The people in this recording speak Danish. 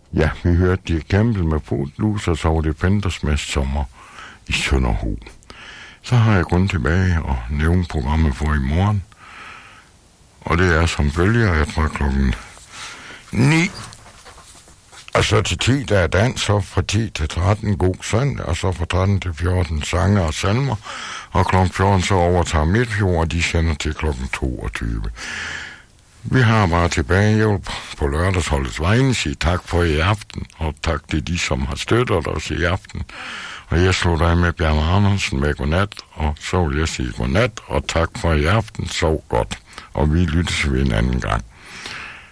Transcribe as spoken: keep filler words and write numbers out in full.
Ja, vi hørte de kæmpe med Footloose, og så var det Fenders med Sommer i Sønderho. Så har jeg kun tilbage og nævnt programmet for i morgen. Og det er som følger, jeg tror klokken ni. Og så til ti, der er dans, så fra ti til tretten god søndag, og så fra tretten til fjorten sange og salmer. Og klokken fjorten så overtager Midtfjord, og de sender til klokken toogtyve. Vi har bare tilbagehjælp på lørdagsholdets vegne. Sige tak for i aften, og tak til de, som har støttet os i aften. Og jeg slutter af med Bjarne Andersen med godnat, og så vil jeg sige godnat, og tak for i aften, sov godt. Og vi lyttes ved en anden gang.